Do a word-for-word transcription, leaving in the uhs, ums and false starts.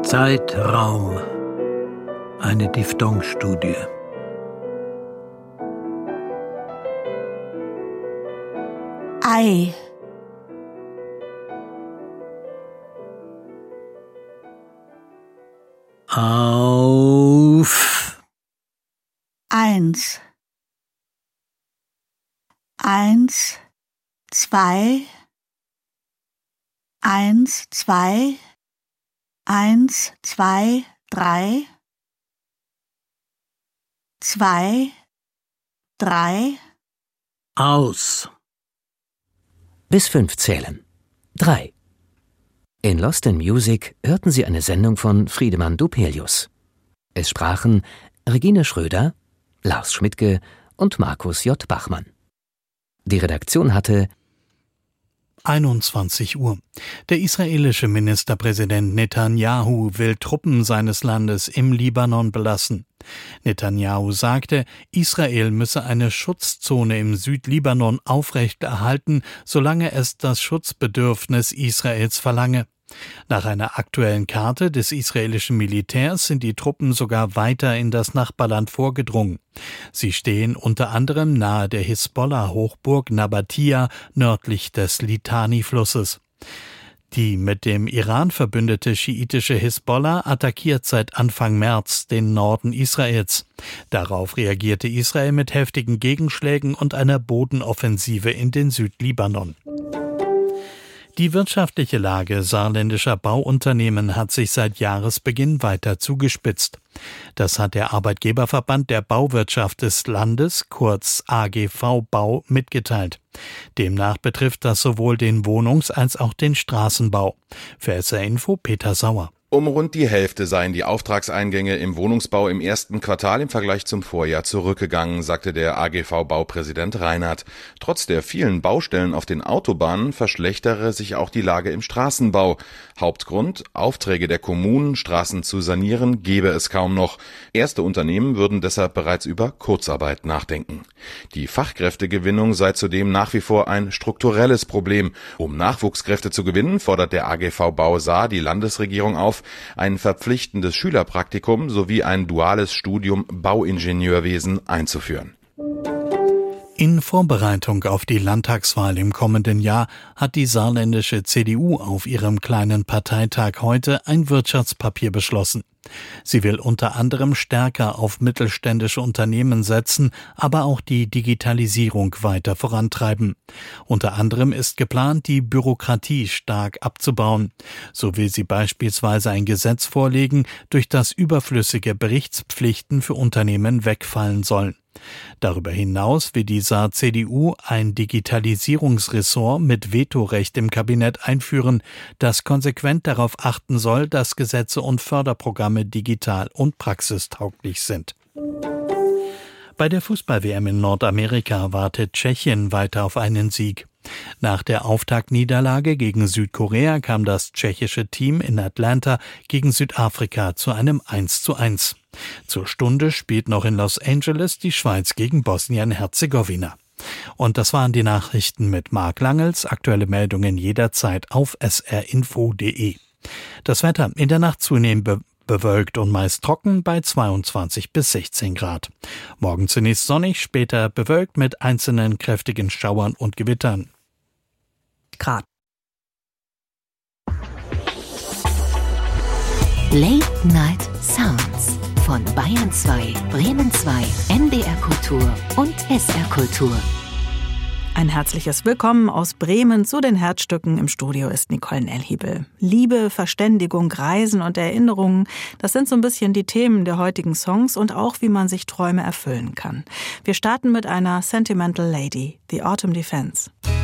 Zeitraum. Eine Diphthongstudie. Ei. Auf. Eins. Eins, zwei. Eins, zwei. Eins, zwei, drei. Zwei, drei. Aus. Bis fünf zählen. Drei. In Lost in Music hörten Sie eine Sendung von Friedemann Dupelius. Es sprachen Regine Schröder, Lars Schmidtke und Markus J. Bachmann. Die Redaktion hatte einundzwanzig Uhr. Der israelische Ministerpräsident Netanyahu will Truppen seines Landes im Libanon belassen. Netanyahu sagte, Israel müsse eine Schutzzone im Südlibanon aufrechterhalten, solange es das Schutzbedürfnis Israels verlange. Nach einer aktuellen Karte des israelischen Militärs sind die Truppen sogar weiter in das Nachbarland vorgedrungen. Sie stehen unter anderem nahe der Hisbollah-Hochburg Nabatia nördlich des Litani-Flusses. Die mit dem Iran verbündete schiitische Hisbollah attackiert seit Anfang März den Norden Israels. Darauf reagierte Israel mit heftigen Gegenschlägen und einer Bodenoffensive in den Südlibanon. Die wirtschaftliche Lage saarländischer Bauunternehmen hat sich seit Jahresbeginn weiter zugespitzt. Das hat der Arbeitgeberverband der Bauwirtschaft des Landes, kurz A G V Bau, mitgeteilt. Demnach betrifft das sowohl den Wohnungs- als auch den Straßenbau. Für S R Info Peter Sauer. Um rund die Hälfte seien die Auftragseingänge im Wohnungsbau im ersten Quartal im Vergleich zum Vorjahr zurückgegangen, sagte der A G V-Baupräsident Reinhardt. Trotz der vielen Baustellen auf den Autobahnen verschlechtere sich auch die Lage im Straßenbau. Hauptgrund: Aufträge der Kommunen, Straßen zu sanieren, gebe es kaum noch. Erste Unternehmen würden deshalb bereits über Kurzarbeit nachdenken. Die Fachkräftegewinnung sei zudem nach wie vor ein strukturelles Problem. Um Nachwuchskräfte zu gewinnen, fordert der A G V Bau Saar die Landesregierung auf, ein verpflichtendes Schülerpraktikum sowie ein duales Studium Bauingenieurwesen einzuführen. In Vorbereitung auf die Landtagswahl im kommenden Jahr hat die saarländische C D U auf ihrem kleinen Parteitag heute ein Wirtschaftspapier beschlossen. Sie will unter anderem stärker auf mittelständische Unternehmen setzen, aber auch die Digitalisierung weiter vorantreiben. Unter anderem ist geplant, die Bürokratie stark abzubauen. So will sie beispielsweise ein Gesetz vorlegen, durch das überflüssige Berichtspflichten für Unternehmen wegfallen sollen. Darüber hinaus will die Saar-C D U ein Digitalisierungsressort mit Vetorecht im Kabinett einführen, das konsequent darauf achten soll, dass Gesetze und Förderprogramme digital und praxistauglich sind. Bei der Fußball-W M in Nordamerika wartet Tschechien weiter auf einen Sieg. Nach der Auftaktniederlage gegen Südkorea kam das tschechische Team in Atlanta gegen Südafrika zu einem eins zu eins. Zur Stunde spielt noch in Los Angeles die Schweiz gegen Bosnien-Herzegowina. Und das waren die Nachrichten mit Marc Langels. Aktuelle Meldungen jederzeit auf s r info punkt d e. Das Wetter in der Nacht zunehmend be- bewölkt und meist trocken bei zweiundzwanzig bis sechzehn Grad. Morgen zunächst sonnig, später bewölkt mit einzelnen kräftigen Schauern und Gewittern. Grad. Late Night Sounds von Bayern zwei, Bremen zwei, N D R Kultur und S R Kultur. Ein herzliches Willkommen aus Bremen zu den Herzstücken. Im Studio ist Nicole Nellhiebel. Liebe, Verständigung, Reisen und Erinnerungen, das sind so ein bisschen die Themen der heutigen Songs und auch, wie man sich Träume erfüllen kann. Wir starten mit einer Sentimental Lady, The Autumn Defense.